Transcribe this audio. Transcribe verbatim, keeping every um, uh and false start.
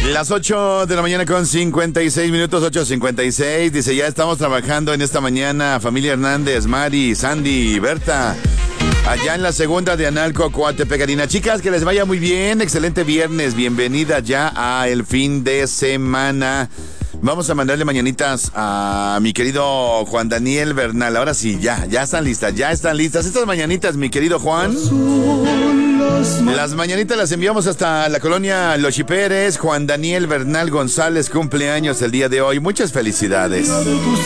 Las ocho de la mañana con cincuenta y seis minutos, ocho cincuenta y seis. Dice, ya estamos trabajando en esta mañana. Familia Hernández, Mari, Sandy, Berta. Allá en la segunda de Analco, Coatepec, Harina. Chicas, que les vaya muy bien. Excelente viernes. Bienvenida ya a el fin de semana. Vamos a mandarle mañanitas a mi querido Juan Daniel Bernal. Ahora sí, ya, ya están listas, ya están listas. Estas mañanitas, mi querido Juan. Las mañanitas las enviamos hasta la colonia Lochi Pérez. Juan Daniel Bernal González, cumpleaños el día de hoy. Muchas felicidades.